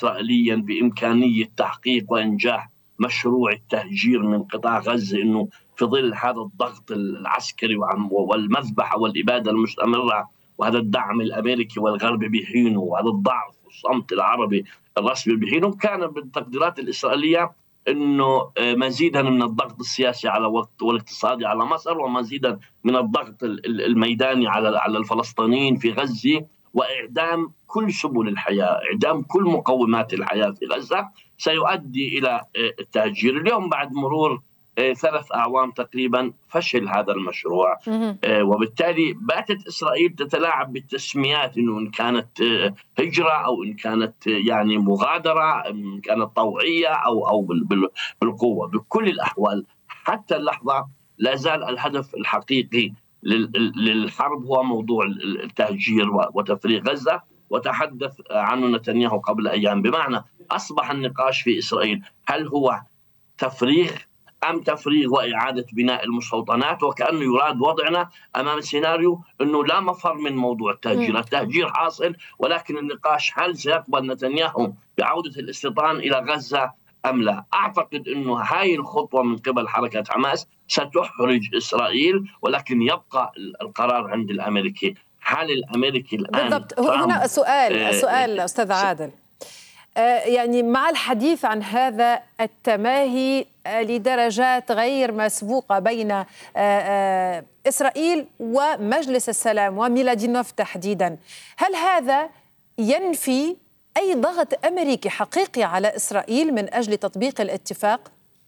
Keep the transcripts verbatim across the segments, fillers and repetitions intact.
إسرائيليا بإمكانية تحقيق وإنجاح مشروع التهجير من قطاع غزة، إنه في ظل هذا الضغط العسكري والمذبحة والإبادة المستمرة وهذا الدعم الأمريكي والغربي بحينه وهذا الضعف والصمت العربي الرسمي بحينه، كان بالتقديرات الإسرائيلية أنه مزيدا من الضغط السياسي على وقت والاقتصادي على مصر، ومزيدا من الضغط الميداني على على الفلسطينيين في غزة، وإعدام كل سبل الحياة، إعدام كل مقومات الحياة في غزة، سيؤدي إلى التهجير. اليوم بعد مرور ثلاث أعوام تقريبا فشل هذا المشروع، وبالتالي باتت إسرائيل تتلاعب بالتسميات، إنه إن كانت هجرة أو إن كانت يعني مغادرة، إن كانت طوعية أو أو بالقوة. بكل الأحوال حتى اللحظة لا زال الهدف الحقيقي للحرب هو موضوع التهجير وتفريغ غزة، وتحدث عنه نتنياهو قبل أيام، بمعنى أصبح النقاش في إسرائيل هل هو تفريغ أم تفريغ وإعادة بناء المستوطنات، وكأنه يراد وضعنا أمام سيناريو أنه لا مفر من موضوع التهجير. التهجير حاصل، ولكن النقاش هل سيقبل نتنياهو بعودة الاستيطان إلى غزة أم لا. أعتقد أنه هاي الخطوة من قبل حركة حماس ستحرج إسرائيل، ولكن يبقى القرار عند الأمريكي. هل الأمريكي الآن بالضبط؟ هنا سؤال آه سؤال آه أستاذ عادل، يعني مع الحديث عن هذا التماهي لدرجات غير مسبوقة بين إسرائيل ومجلس السلام وميلادينوف تحديدا، هل هذا ينفي أي ضغط أمريكي حقيقي على إسرائيل من أجل تطبيق الاتفاق؟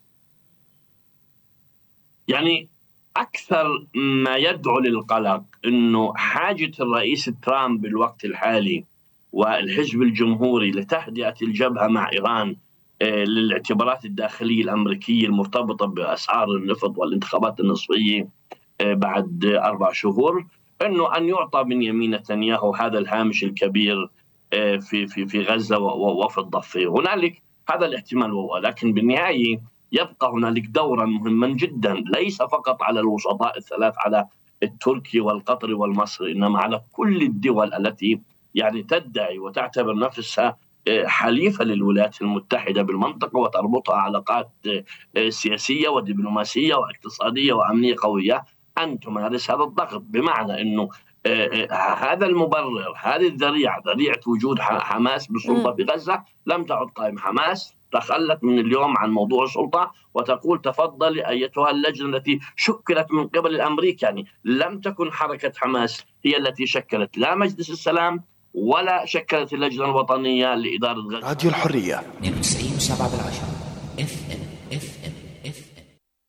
يعني أكثر ما يدعو للقلق أنه حاجة الرئيس ترامب بالوقت الحالي والحزب الجمهوري لتهدئة الجبهة مع إيران للاعتبارات الداخلية الأمريكية المرتبطة بأسعار النفط والانتخابات النصفية بعد أربع شهور، أنه أن يعطى بنيامين نتنياهو هذا الهامش الكبير في في في غزة وفي الضفة. هنالك هذا الاحتمال، ولكن بالنهاية يبقى هنالك دورا مهما جدا، ليس فقط على الوسطاء الثلاث، على التركي والقطري والمصري، إنما على كل الدول التي يعني تدعي وتعتبر نفسها حليفة للولايات المتحدة بالمنطقة وتربطها علاقات سياسية ودبلوماسية واقتصادية وأمنية قوية، أن تمارس هذا الضغط. بمعنى أنه هذا المبرر، هذه الذريعة، ذريعة وجود حماس بالسلطة في غزة، لم تعد قائمة. حماس تخلت من اليوم عن موضوع السلطة وتقول تفضل أيتها اللجنة التي شكلت من قبل الأمريكا. يعني لم تكن حركة حماس هي التي شكلت لا مجلس السلام ولا شكلت اللجنة الوطنية لإدارة غزة. راديو الحرية اثنين وتسعين وسبعة بالعشرة اف ام اف ام اف ام.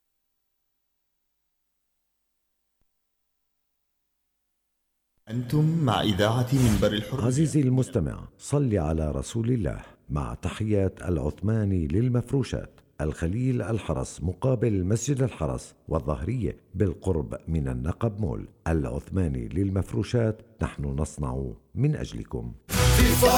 أنتم مع إذاعة منبر الحرية. عزيزي المستمع، صل على رسول الله، مع تحيات العثماني للمفروشات، الخليل الحرس مقابل مسجد الحرس والظهرية بالقرب من النقب مول. العثماني للمفروشات، نحن نصنع من أجلكم.